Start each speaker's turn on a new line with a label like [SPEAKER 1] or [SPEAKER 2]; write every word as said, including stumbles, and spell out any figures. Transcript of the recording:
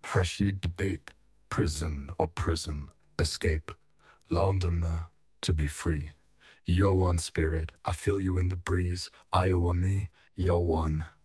[SPEAKER 1] Rashid debate, prison or prison, escape, Londoner, to be free. You're one spirit, I feel you in the breeze. Iowa me, you're one.